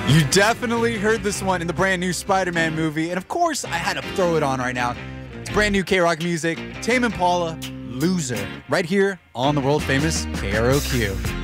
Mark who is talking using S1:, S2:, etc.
S1: You definitely heard this one in the brand new Spider-Man movie, and of course, I had to throw it on right now. It's brand new K-Rock music, Tame Impala, Loser, right here on the world famous KROQ.